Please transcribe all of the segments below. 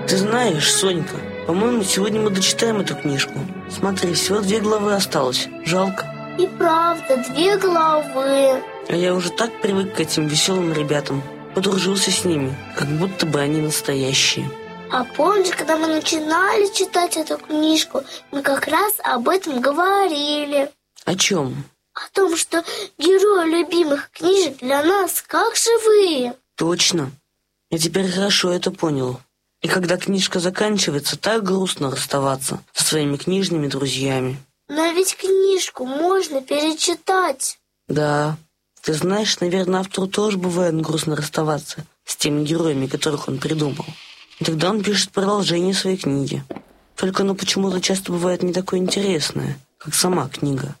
Ты знаешь, Сонька, по-моему, сегодня мы дочитаем эту книжку. Смотри, всего 2 главы осталось. Жалко. И правда, 2 главы. А я уже так привык к этим веселым ребятам. Подружился с ними, как будто бы они настоящие. А помнишь, когда мы начинали читать эту книжку, мы как раз об этом говорили. О чем? О том, что герои любимых книжек для нас как живые. Точно. Я теперь хорошо это понял. И когда книжка заканчивается, так грустно расставаться со своими книжными друзьями. Но ведь книжку можно перечитать. Да. Ты знаешь, наверное, автору тоже бывает грустно расставаться с теми героями, которых он придумал. И тогда он пишет продолжение своей книги. Только оно почему-то часто бывает не такое интересное, как сама книга.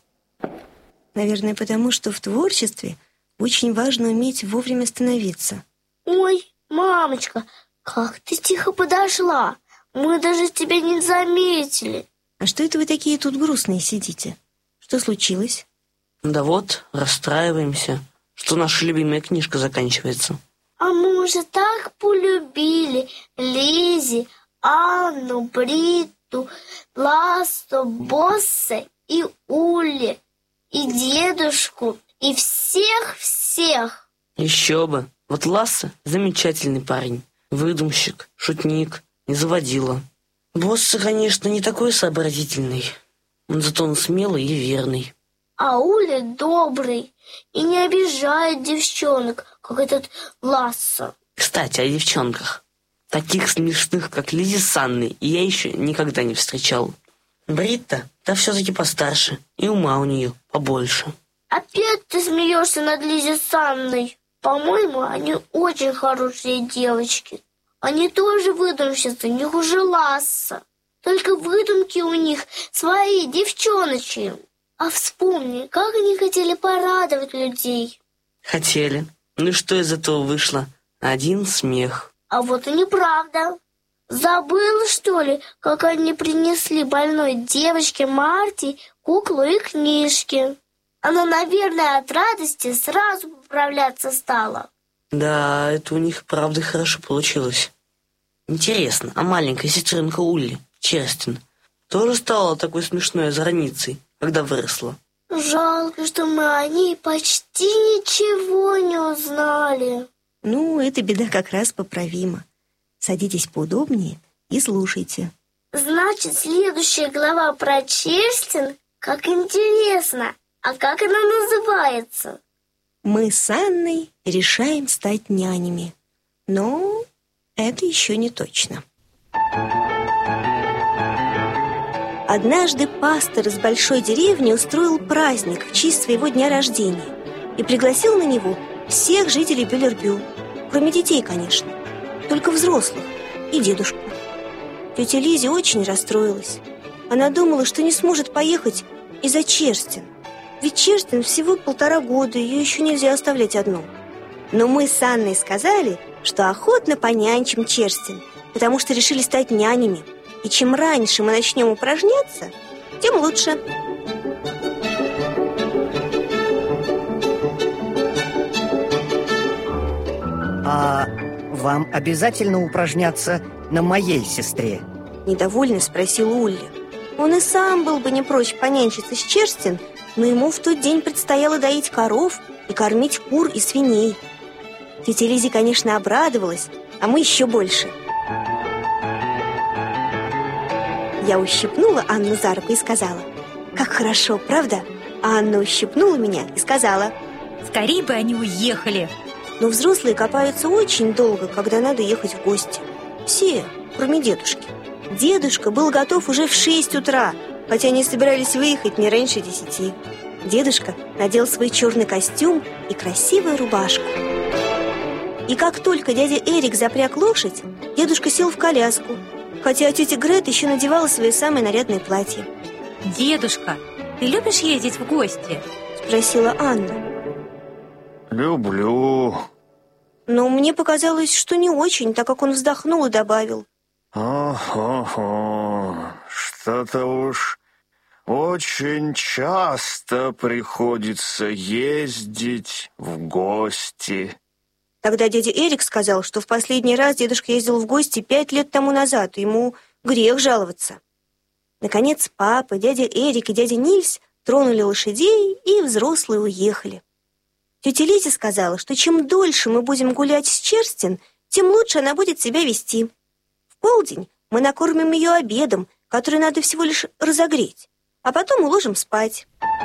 Наверное, потому что в творчестве очень важно уметь вовремя остановиться. Ой, мамочка, как ты тихо подошла. Мы даже тебя не заметили. А что это вы такие тут грустные сидите? Что случилось? Да вот, расстраиваемся, что наша любимая книжка заканчивается. А мы уже так полюбили Лиззи, Анну, Бриту, Ласту, Босса и Улли, и дедушку, и всех-всех. Еще бы. Вот Ласса — замечательный парень. Выдумщик, шутник, не заводила. Босса, конечно, не такой сообразительный. Зато он смелый и верный. А Уля добрый и не обижает девчонок, как этот Ласса. Кстати, о девчонках. Таких смешных, как Лиззи с Анной, я еще никогда не встречал. Бритта, да все-таки постарше, и ума у нее побольше. Опять ты смеешься над Лиззи с Анной. По-моему, они очень хорошие девочки. Они тоже выдумщицы, не хуже Ласса. Только выдумки у них свои, девчоночьи. А вспомни, как они хотели порадовать людей. Хотели. Ну и что из этого вышло? Один смех. А вот и неправда. Забыла, что ли, как они принесли больной девочке Марти куклу и книжки? Она, наверное, от радости сразу поправляться стала. Да, это у них правда хорошо получилось. Интересно, а маленькая сестренка Улли, Черстин, тоже стала такой смешной озорницей, когда выросла? Жалко, что мы о ней почти ничего не узнали. Ну, эта беда как раз поправима. Садитесь поудобнее и слушайте. Значит, следующая глава про Черстин? Как интересно! А как она называется? Мы с Анной решаем стать нянями. Но это еще не точно. Однажды пастор из большой деревни устроил праздник в честь своего дня рождения и пригласил на него всех жителей Беллербю, кроме детей, конечно, только взрослых и дедушку. Тетя Лиззи очень расстроилась. Она думала, что не сможет поехать из-за Черстин. Ведь Черстин всего 1,5 года, ее еще нельзя оставлять одну. Но мы с Анной сказали, что охотно понянчим Черстин, потому что решили стать нянями. И чем раньше мы начнем упражняться, тем лучше. А вам обязательно упражняться на моей сестре? Недовольно спросил Улли. Он и сам был бы не прочь понянчиться с Черстин, но ему в тот день предстояло доить коров и кормить кур и свиней. Тетя Лиззи, конечно, обрадовалась, а мы еще больше. Я ущипнула Анну за руку и сказала: «Как хорошо, правда?» А Анна ущипнула меня и сказала: «Скорей бы они уехали!» Но взрослые копаются очень долго, когда надо ехать в гости. Все, кроме дедушки. Дедушка был готов уже в 6 утра, хотя они собирались выехать не раньше 10. Дедушка надел свой черный костюм и красивую рубашку. И как только дядя Эрик запряг лошадь, дедушка сел в коляску, хотя тетя Грет еще надевала свое самое нарядное платье. «Дедушка, ты любишь ездить в гости?» — спросила Анна. «Люблю». Но мне показалось, что не очень, так как он вздохнул и добавил: «Ого, что-то уж очень часто приходится ездить в гости». Тогда дядя Эрик сказал, что в последний раз дедушка ездил в гости 5 лет тому назад, и ему грех жаловаться. Наконец папа, дядя Эрик и дядя Нильс тронули лошадей, и взрослые уехали. Тетя Лиза сказала, что чем дольше мы будем гулять с Черстин, тем лучше она будет себя вести. В полдень мы накормим ее обедом, который надо всего лишь разогреть, а потом уложим спать.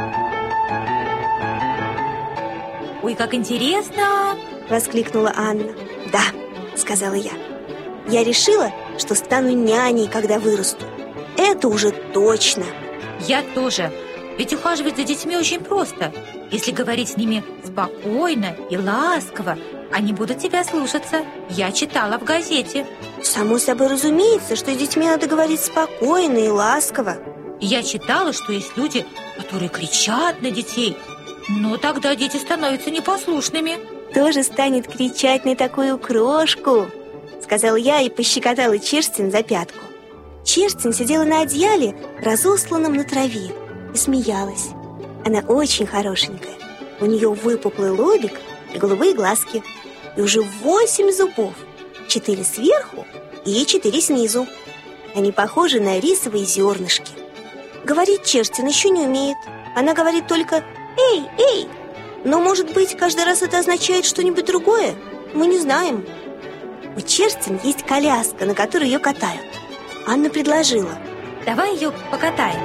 Ой, как интересно! Воскликнула Анна. Да, сказала я. Я решила, что стану няней, когда вырасту. Это уже точно. Я тоже. Ведь ухаживать за детьми очень просто. Если говорить с ними спокойно и ласково, они будут тебя слушаться. Я читала в газете. Само собой разумеется, что с детьми надо говорить спокойно и ласково. Я читала, что есть люди, которые кричат на детей, но тогда дети становятся непослушными. Тоже станет кричать на такую крошку, сказала я и пощекотала Черстин за пятку. Черстин сидела на одеяле, разосланном на траве, и смеялась. Она очень хорошенькая. У нее выпуклый лобик и голубые глазки. И уже 8 зубов. 4 сверху и 4 снизу. Они похожи на рисовые зернышки. Говорить Черстин еще не умеет. Она говорит только «Эй, эй!». Но, может быть, каждый раз это означает что-нибудь другое? Мы не знаем. У Черстин есть коляска, на которой ее катают. Анна предложила: давай ее покатаем.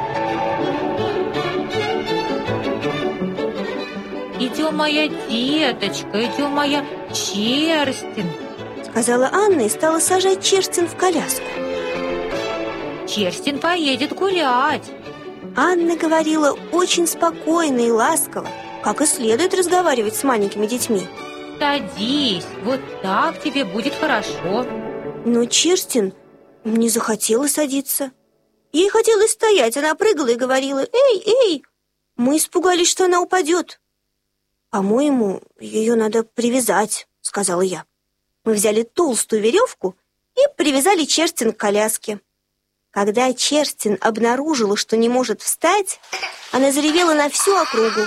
Идем, моя деточка, идем, моя Черстин, сказала Анна и стала сажать Черстин в коляску. Черстин поедет гулять. Анна говорила очень спокойно и ласково, как и следует разговаривать с маленькими детьми. Садись, вот так тебе будет хорошо. Но Черстин не захотела садиться. Ей хотелось стоять, она прыгала и говорила «Эй, эй!». Мы испугались, что она упадет. «По-моему, ее надо привязать», — сказала я. Мы взяли толстую веревку и привязали Черстин к коляске. Когда Черстин обнаружила, что не может встать, она заревела на всю округу.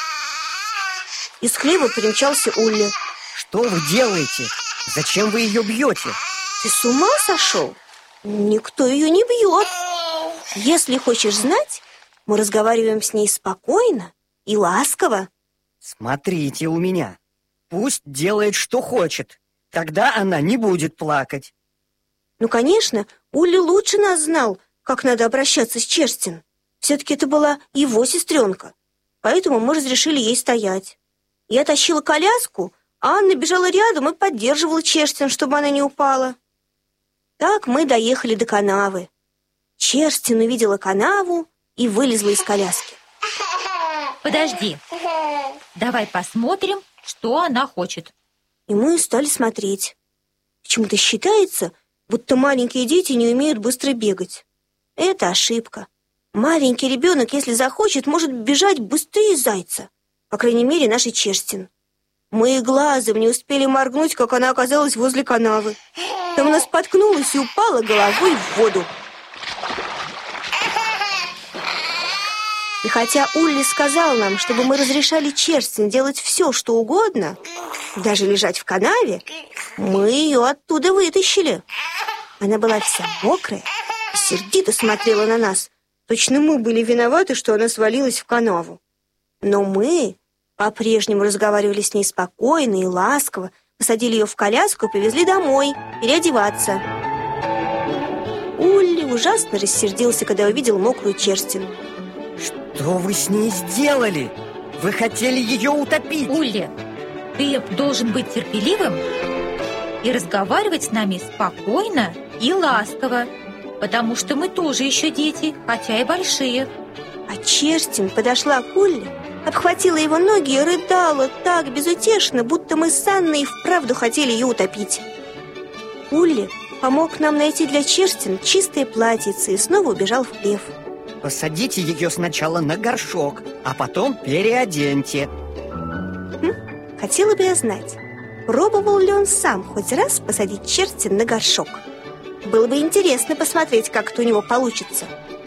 Из хлева примчался Улли. Что вы делаете? Зачем вы ее бьете? Ты с ума сошел? Никто ее не бьет. Если хочешь знать, мы разговариваем с ней спокойно и ласково. Смотрите у меня. Пусть делает, что хочет. Тогда она не будет плакать. Ну, конечно, Улли лучше нас знал, как надо обращаться с Черстин. Все-таки это была его сестренка, поэтому мы разрешили ей стоять. Я тащила коляску, а Анна бежала рядом и поддерживала Черстин, чтобы она не упала. Так мы доехали до канавы. Черстин увидела канаву и вылезла из коляски. Подожди, давай посмотрим, что она хочет. И мы стали смотреть. Почему-то считается, будто маленькие дети не умеют быстро бегать. Это ошибка. Маленький ребенок, если захочет, может бежать быстрее зайца. По крайней мере, нашей Черстин. Мы и глазом не успели моргнуть, как она оказалась возле канавы. Там она споткнулась и упала головой в воду. И хотя Улли сказал нам, чтобы мы разрешали Черстин делать все, что угодно, даже лежать в канаве, мы ее оттуда вытащили. Она была вся мокрая и сердито смотрела на нас. Точно мы были виноваты, что она свалилась в канаву. Но мы по-прежнему разговаривали с ней спокойно и ласково, посадили ее в коляску и повезли домой переодеваться. Улли ужасно рассердился, когда увидел мокрую Черстин. Что вы с ней сделали? Вы хотели ее утопить. Улли, ты должен быть терпеливым и разговаривать с нами спокойно и ласково, потому что мы тоже еще дети, хотя и большие. А Черстин подошла к Улли, обхватила его ноги и рыдала так безутешно, будто мы с Анной вправду хотели ее утопить. Улли помог нам найти для Черстин чистое платьице и снова убежал в хлев. Посадите ее сначала на горшок, а потом переоденьте. Хотела бы я знать, пробовал ли он сам хоть раз посадить Черстин на горшок. Было бы интересно посмотреть, как это у него получится.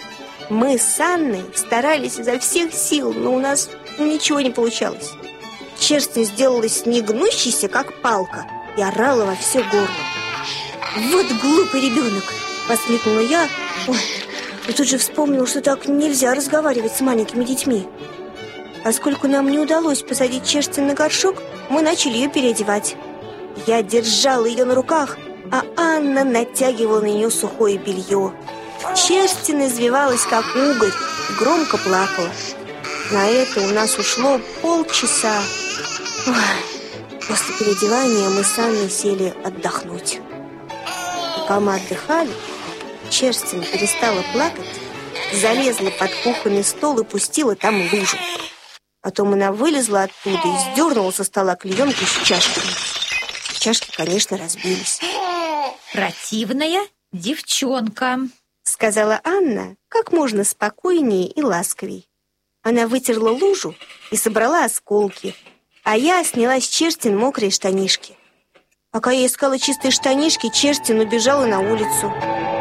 Мы с Анной старались изо всех сил, но у нас ничего не получалось. Черстин сделалась негнущейся, как палка, и орала во все горло. «Вот глупый ребенок!» — воскликнула я. Ой, и тут же вспомнила, что так нельзя разговаривать с маленькими детьми. Поскольку нам не удалось посадить Черстин на горшок, мы начали ее переодевать. Я держала ее на руках, а Анна натягивала на нее сухое белье. Черстин извивалась, как угорь, и громко плакала. На это у нас ушло полчаса. Ой, после переодевания мы с Анной сели отдохнуть. Пока мы отдыхали, Черстин перестала плакать, залезла под кухонный стол и пустила там лужу. Потом она вылезла оттуда и сдернула со стола клеенку с чашками. Чашки, конечно, разбились. «Противная девчонка», — сказала Анна как можно спокойнее и ласковей. Она вытерла лужу и собрала осколки, а я сняла с Черстин мокрые штанишки. Пока я искала чистые штанишки, Черстин убежала на улицу.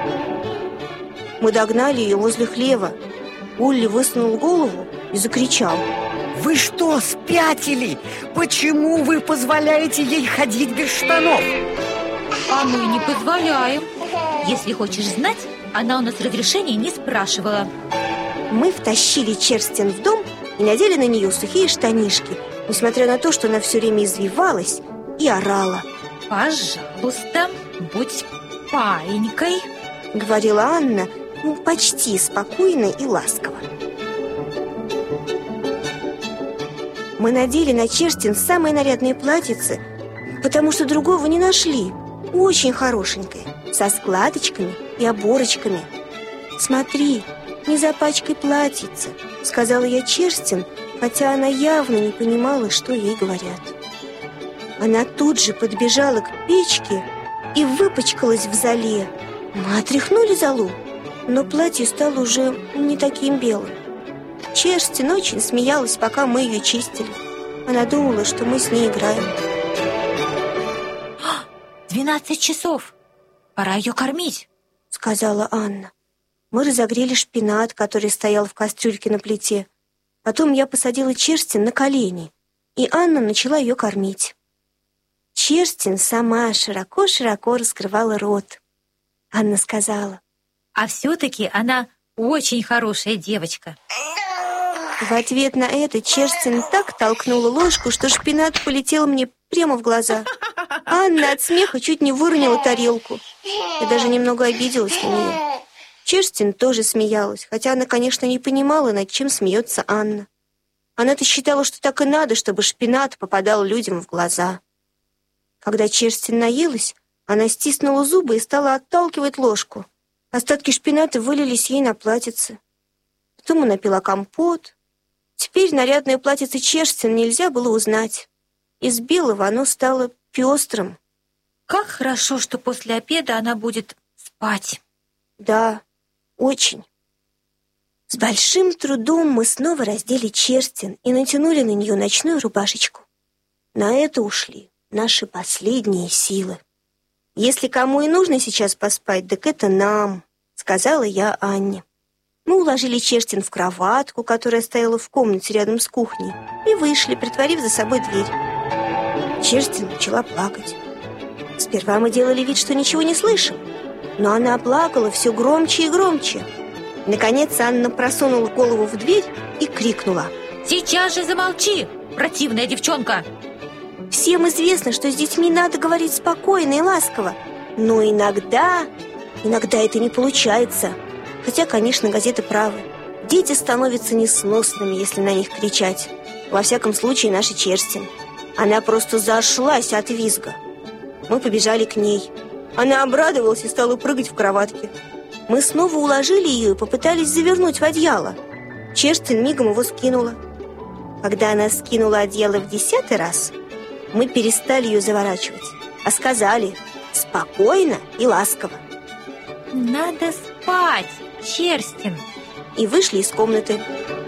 Мы догнали ее возле хлева. Улли высунул голову и закричал: Вы что, спятили? Почему вы позволяете ей ходить без штанов? а мы не позволяем. Если хочешь знать, она у нас разрешения не спрашивала. Мы втащили Черстин в дом и надели на нее сухие штанишки, несмотря на то, что она все время извивалась и орала. «Пожалуйста, будь паинькой», — говорила Анна, почти спокойно и ласково. Мы надели на Черстин самые нарядные платьицы, потому что другого не нашли. Очень хорошенькое, со складочками и оборочками. «Смотри, не запачкай платьице», — сказала я Черстин, хотя она явно не понимала, что ей говорят. Она тут же подбежала к печке и выпачкалась в золе. Мы отряхнули золу, но платье стало уже не таким белым. Черстин очень смеялась, пока мы ее чистили. Она думала, что мы с ней играем. 12 часов. Пора ее кормить, — сказала Анна. Мы разогрели шпинат, который стоял в кастрюльке на плите. Потом я посадила Черстин на колени, и Анна начала ее кормить. Черстин сама широко-широко раскрывала рот. Анна сказала: а все-таки она очень хорошая девочка. В ответ на это Черстин так толкнула ложку, что шпинат полетел мне прямо в глаза. Анна от смеха чуть не выронила тарелку. Я даже немного обиделась на нее. Черстин тоже смеялась, хотя она, конечно, не понимала, над чем смеется Анна. Она-то считала, что так и надо, чтобы шпинат попадал людям в глаза. Когда Черстин наелась, она стиснула зубы и стала отталкивать ложку. Остатки шпината вылились ей на платьице. Потом она пила компот. Теперь нарядное платьице Черстин нельзя было узнать. Из белого оно стало пестрым. Как хорошо, что после обеда она будет спать. Да, очень. С большим трудом мы снова раздели Черстин и натянули на нее ночную рубашечку. На это ушли наши последние силы. «Если кому и нужно сейчас поспать, так это нам», — сказала я Анне. Мы уложили Черстин в кроватку, которая стояла в комнате рядом с кухней, и вышли, притворив за собой дверь. Черстин начала плакать. Сперва мы делали вид, что ничего не слышим, но она плакала все громче и громче. Наконец Анна просунула голову в дверь и крикнула: «Сейчас же замолчи, противная девчонка!» Всем известно, что с детьми надо говорить спокойно и ласково, но иногда это не получается. Хотя, конечно, газеты правы. Дети становятся несносными, если на них кричать. Во всяком случае, наша Черстин. Она просто зашлась от визга. Мы побежали к ней. Она обрадовалась и стала прыгать в кроватке. Мы снова уложили ее и попытались завернуть в одеяло. Черстин мигом его скинула. Когда она скинула одеяло в 10-й раз, мы перестали ее заворачивать, а сказали спокойно и ласково: «Надо спать, Черстин!» и вышли из комнаты.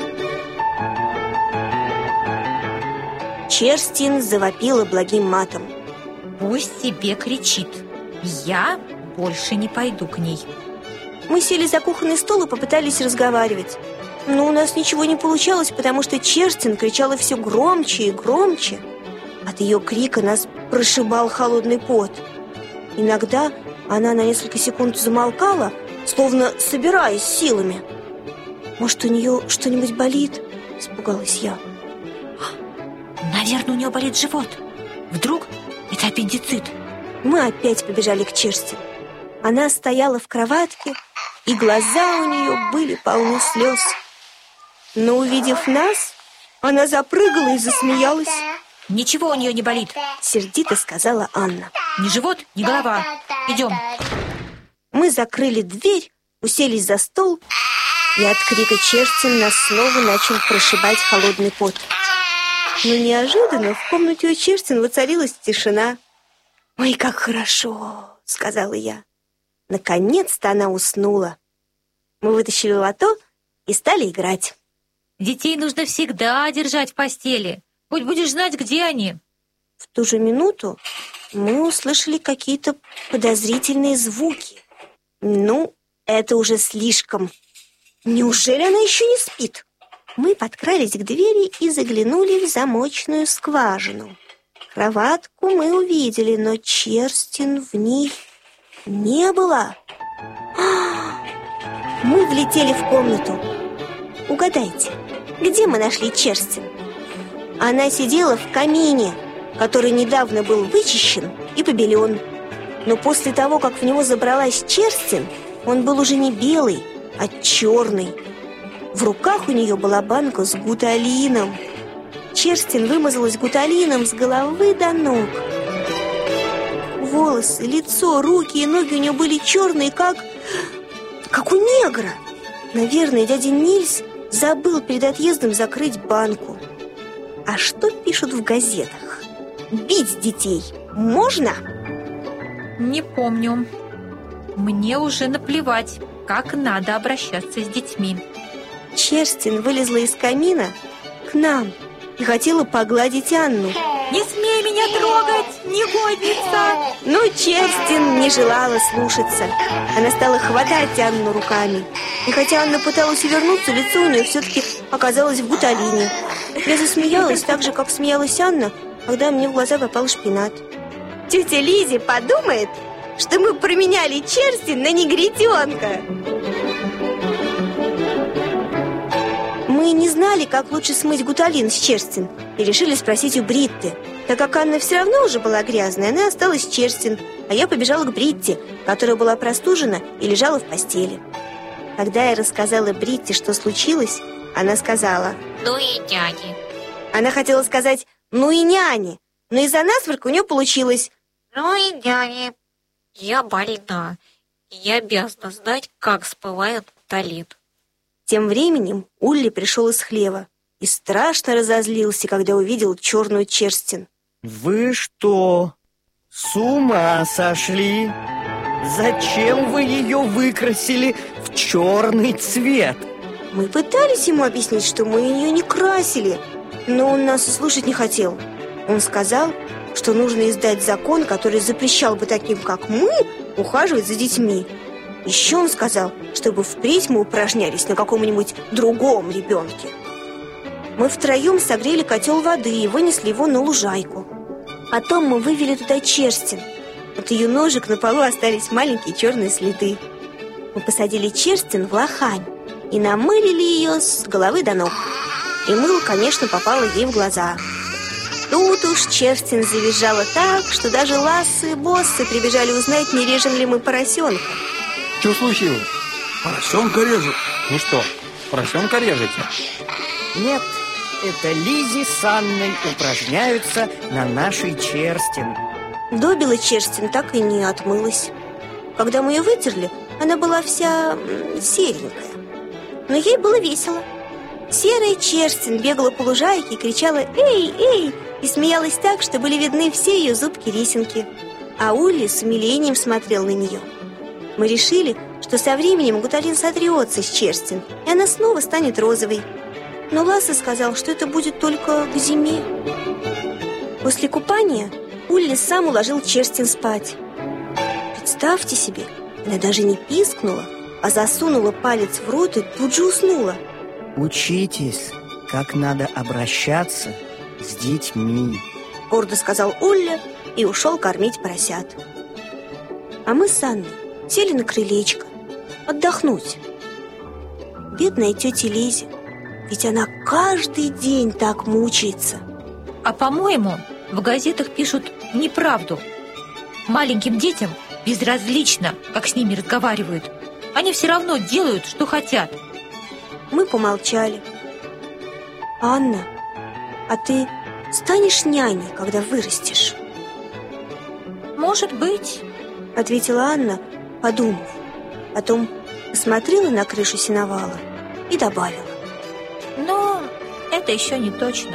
Черстин завопила благим матом. «Пусть себе кричит. Я больше не пойду к ней». Мы сели за кухонный стол и попытались разговаривать. Но у нас ничего не получалось, потому что Черстин кричала все громче и громче. От ее крика нас прошибал холодный пот. Иногда она на несколько секунд замолкала, словно собираясь силами. «Может, у нее что-нибудь болит?» – испугалась я. Наверное, у нее болит живот. Вдруг это аппендицит? Мы опять побежали к Черстин. Она стояла в кроватке, и глаза у нее были полны слез. Но, увидев нас, она запрыгала и засмеялась. Ничего у нее не болит. Сердито сказала Анна. Ни живот, ни голова. Идем. Мы закрыли дверь, уселись за стол, и от крика Черстин нас снова начал прошибать холодный пот. Но неожиданно в комнате у Черстин воцарилась тишина. «Ой, как хорошо!» — сказала я. Наконец-то она уснула. Мы вытащили лото и стали играть. Детей нужно всегда держать в постели. Хоть будешь знать, где они. В ту же минуту мы услышали какие-то подозрительные звуки. Ну, это уже слишком. Неужели она еще не спит? Мы подкрались к двери и заглянули в замочную скважину. Кроватку мы увидели, но Черстин в ней не было. Мы влетели в комнату. Угадайте, где мы нашли Черстин? Она сидела в камине, который недавно был вычищен и побелен. Но после того, как в него забралась Черстин, он был уже не белый, а черный. В руках у нее была банка с гуталином. Черстин вымазалась гуталином с головы до ног. Волосы, лицо, руки и ноги у нее были черные, как у негра. Наверное, дядя Нильс забыл перед отъездом закрыть банку. А что пишут в газетах? Бить детей можно? Не помню. Мне уже наплевать, как надо обращаться с детьми. Черстин вылезла из камина к нам и хотела погладить Анну. Не смей меня трогать, негодница! Но Черстин не желала слушаться. Она стала хватать Анну руками. И хотя Анна пыталась увернуться, лицо у нее все-таки оказалось в гуталине. Я засмеялась так же, как смеялась Анна, когда мне в глаза попал шпинат. Тетя Лизи подумает, что мы променяли Черстин на негритенка. Мы не знали, как лучше смыть гуталин с Черстин, и решили спросить у Бритты. Так как Анна все равно уже была грязная, она осталась Черстин, а я побежала к Бритте, которая была простужена и лежала в постели. Когда я рассказала Бритте, что случилось, она сказала: «Ну и няни». Она хотела сказать «ну и няни», но из-за насморка у нее получилось «Ну и няни». Я больна, и я обязана знать, как смывают гуталин. Тем временем Улли пришел из хлева и страшно разозлился, когда увидел черную Черстин. Вы что, с ума сошли? Зачем вы ее выкрасили в черный цвет? Мы пытались ему объяснить, что мы ее не красили, но он нас и слушать не хотел. Он сказал, что нужно издать закон, который запрещал бы таким, как мы, ухаживать за детьми. Еще он сказал, чтобы впредь мы упражнялись на каком-нибудь другом ребенке. Мы втроем согрели котел воды и вынесли его на лужайку. Потом мы вывели туда Черстин. От ее ножек на полу остались маленькие черные следы. Мы посадили Черстин в лохань и намылили ее с головы до ног. И мыло, конечно, попало ей в глаза. Тут уж Черстин завизжала так, что даже Лассы и Боссы прибежали узнать, не режем ли мы поросенка. Что случилось? Поросенка режут. Ну что, поросенка режете? Нет, это Лизи с Анной упражняются на нашей Черстин. Добила Черстин так и не отмылась. Когда мы ее вытерли, она была вся серенькая. Но ей было весело. Серая Черстин бегала по лужайке и кричала «Эй, эй!» и смеялась так, что были видны все ее зубки-рисинки. А Улли с умилением смотрел на нее. Мы решили, что со временем гуталин сотрется с Черстин, и она снова станет розовой. Но Ласса сказал, что это будет только к зиме. После купания Улли сам уложил Черстин спать. Представьте себе, она даже не пискнула, а засунула палец в рот и тут же уснула. Учитесь, как надо обращаться с детьми. Гордо сказал Улля и ушел кормить поросят. А мы с Анной сели на крылечко отдохнуть. Бедная тетя Лизя, ведь она каждый день так мучается. А по-моему, в газетах пишут неправду. Маленьким детям безразлично, как с ними разговаривают. Они все равно делают, что хотят. Мы помолчали. Анна, а ты станешь няней, когда вырастешь? Может быть. Ответила Анна, подумав. Потом посмотрела на крышу сеновала и добавила. Но это еще не точно.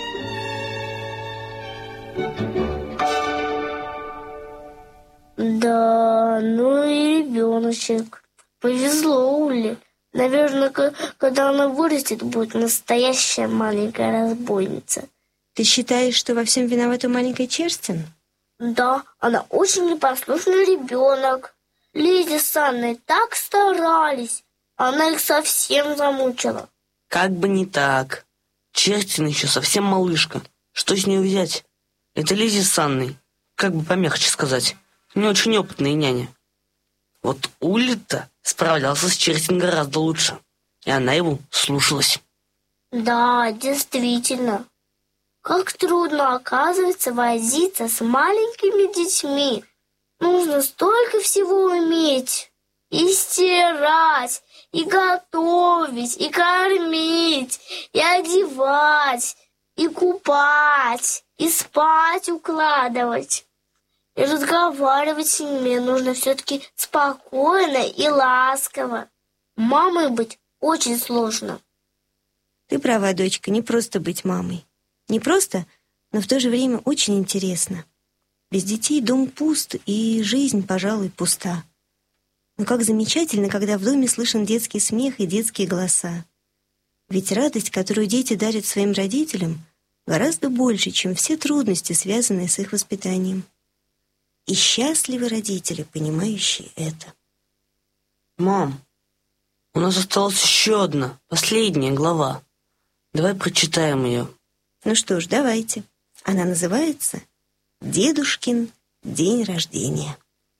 Да, ну и ребеночек. Повезло Уле. Наверное, когда она вырастет, будет настоящая маленькая разбойница. Ты считаешь, что во всем виновата маленькая Черстин? Да, она очень непослушный ребенок. Лиза с Анной так старались, она их совсем замучила. Как бы не так. Черстин еще совсем малышка. Что с нее взять? Это Лиза с Анной, как бы помягче сказать, не очень опытные няни. Вот Улли-то справлялся с Черстин гораздо лучше, и она его слушалась. Да, действительно. Как трудно, оказывается, возиться с маленькими детьми. Нужно столько всего уметь. И стирать, и готовить, и кормить, и одевать, и купать, и спать укладывать. И разговаривать с ними нужно все-таки спокойно и ласково. Мамой быть очень сложно. Ты права, дочка, не просто быть мамой. Не просто, но в то же время очень интересно. Без детей дом пуст, и жизнь, пожалуй, пуста. Но как замечательно, когда в доме слышен детский смех и детские голоса. Ведь радость, которую дети дарят своим родителям, гораздо больше, чем все трудности, связанные с их воспитанием. И счастливы родители, понимающие это. Мам, у нас осталась еще одна, последняя глава. Давай прочитаем ее. Ну что ж, давайте. Она называется «Дедушкин день рождения».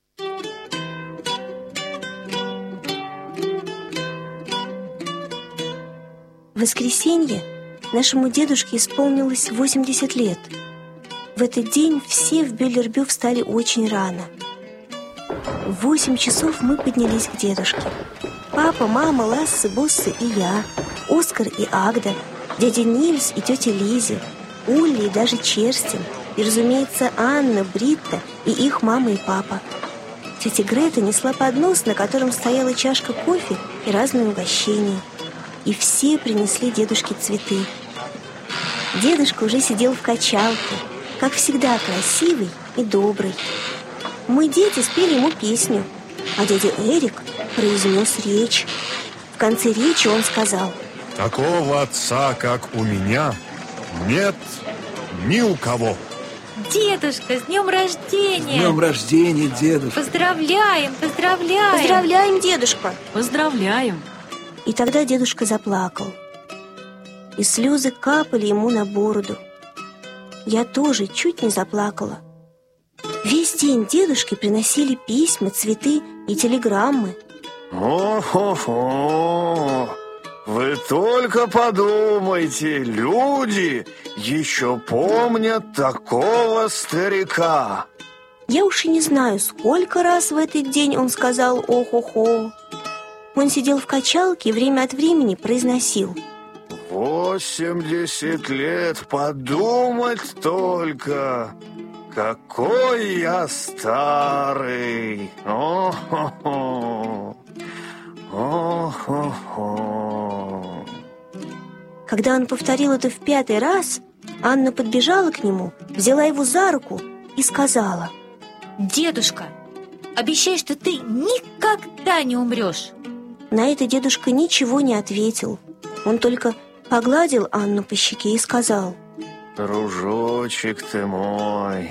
В воскресенье нашему дедушке исполнилось 80 лет. В этот день все в Беллербю встали очень рано. В 8 часов мы поднялись к дедушке. Папа, мама, Лассе, Боссе и я, Оскар и Агда, дядя Нильс и тетя Лиза, Улли и даже Черстин, и, разумеется, Анна, Бритта и их мама и папа. Тетя Грета несла поднос, на котором стояла чашка кофе и разные угощения. И все принесли дедушке цветы. Дедушка уже сидел в качалке, как всегда красивый и добрый. Мы, дети, спели ему песню, а дядя Эрик произнес речь. В конце речи он сказал: «Такого отца, как у меня, нет ни у кого». Дедушка, с днем рождения! С днем рождения, дедушка! Поздравляем, поздравляем! Поздравляем, дедушка! Поздравляем! И тогда дедушка заплакал, и слезы капали ему на бороду. Я тоже чуть не заплакала. Весь день дедушке приносили письма, цветы и телеграммы. О-хо-хо! Вы только подумайте, люди еще помнят такого старика. Я уж и не знаю, сколько раз в этот день он сказал «ох-охо». Он сидел в качалке и время от времени произносил: 80 лет, подумать только, какой я старый. О-хо-хо. О-хо-хо. Когда он повторил это в 5-й раз, Анна подбежала к нему, взяла его за руку и сказала: «Дедушка, обещай, что ты никогда не умрешь». На это дедушка ничего не ответил. Он только погладил Анну по щеке и сказал: Дружочек ты мой.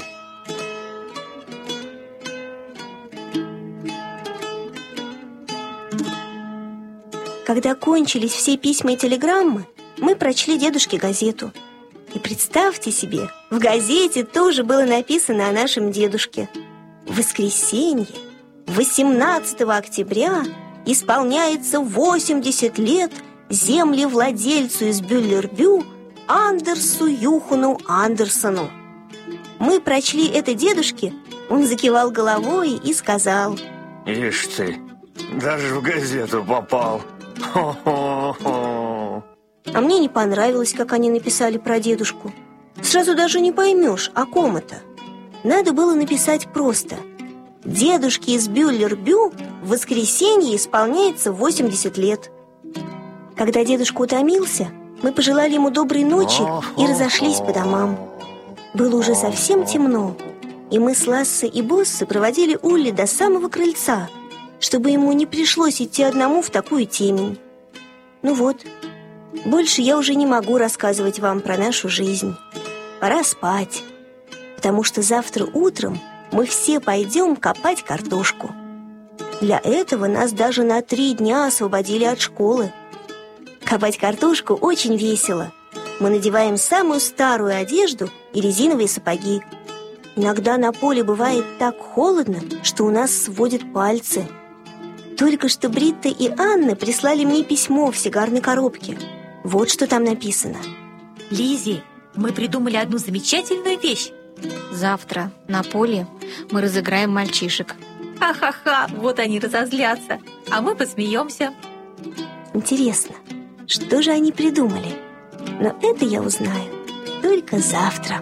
Когда кончились все письма и телеграммы, мы прочли дедушке газету. И представьте себе, в газете тоже было написано о нашем дедушке. В воскресенье, 18 октября, исполняется 80 лет землевладельцу из Бюллербю Андерсу Юхану Андерсону. Мы прочли это дедушке, он закивал головой и сказал: «Ишь ты, даже в газету попал! Хо-хо-хо!» А мне не понравилось, как они написали про дедушку. Сразу даже не поймешь, о ком это. Надо было написать просто: дедушке из Бюллербю в воскресенье исполняется 80 лет. Когда дедушка утомился, мы пожелали ему доброй ночи и разошлись по домам. Было уже совсем темно, и мы с Лассе и Боссе проводили Улли до самого крыльца, чтобы ему не пришлось идти одному в такую темень. Ну вот, больше я уже не могу рассказывать вам про нашу жизнь. Пора спать, потому что завтра утром мы все пойдем копать картошку. Для этого нас даже на 3 дня освободили от школы. Копать картошку очень весело. Мы надеваем самую старую одежду и резиновые сапоги. Иногда на поле бывает так холодно, что у нас сводят пальцы. Только что Бритта и Анна прислали мне письмо в сигарной коробке. Вот что там написано. Лиззи, мы придумали одну замечательную вещь. Завтра на поле мы разыграем мальчишек. Ха-ха-ха, вот они разозлятся, а мы посмеемся. Интересно, что же они придумали? Но это я узнаю только завтра.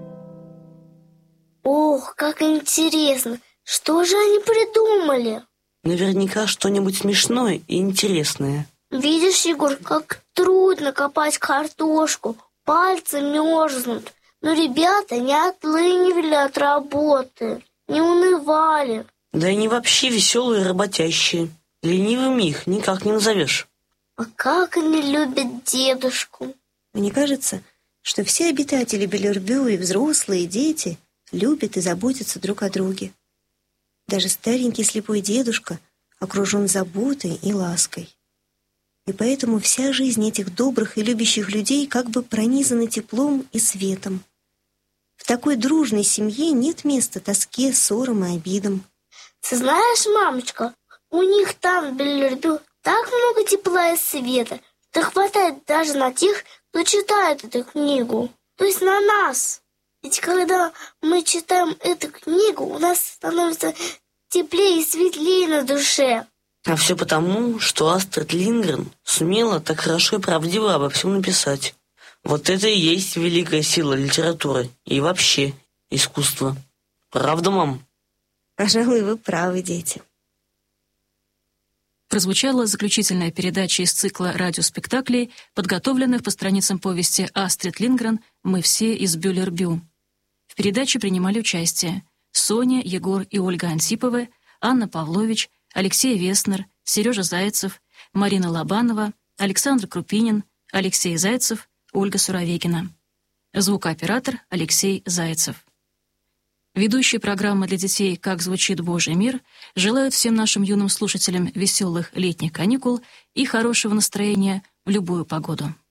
Ох, как интересно! Что же они придумали? Наверняка что-нибудь смешное и интересное. Видишь, Егор, как трудно копать картошку. Пальцы мерзнут. Но ребята не отлынивали от работы, не унывали. Да и они вообще веселые и работящие. Ленивыми их никак не назовешь. А как они любят дедушку. Мне кажется, что все обитатели Бюллербю, и взрослые, и дети, любят и заботятся друг о друге. Даже старенький слепой дедушка окружен заботой и лаской. И поэтому вся жизнь этих добрых и любящих людей как бы пронизана теплом и светом. В такой дружной семье нет места тоске, ссорам и обидам. Ты знаешь, мамочка, у них там в Бюллербю так много тепла и света, что хватает даже на тех, кто читает эту книгу, то есть на нас. Ведь когда мы читаем эту книгу, у нас становится теплее и светлее на душе. А все потому, что Астрид Линдгрен сумела так хорошо и правдиво обо всем написать. Вот это и есть великая сила литературы и вообще искусства. Правда, мам? Пожалуй, вы правы, дети. Прозвучала заключительная передача из цикла радиоспектаклей, подготовленных по страницам повести Астрид Линдгрен «Мы все из Бюллербю». В передаче принимали участие Соня, Егор и Ольга Антиповы, Анна Павлович, Алексей Веснер, Сережа Зайцев, Марина Лобанова, Александр Крупинин, Алексей Зайцев, Ольга Суровекина. Звукооператор Алексей Зайцев. Ведущие программы для детей «Как звучит Божий мир» желают всем нашим юным слушателям веселых летних каникул и хорошего настроения в любую погоду.